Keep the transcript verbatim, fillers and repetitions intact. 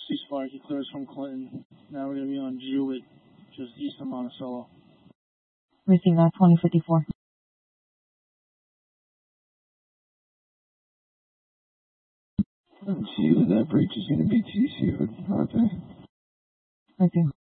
Ceasefire, he clears from Clinton. Now we're going to be on Jewett, just east of Monticello. Receive that twenty fifty-four. Oh, gee, that breach is going to be too soon, aren't they? Receive.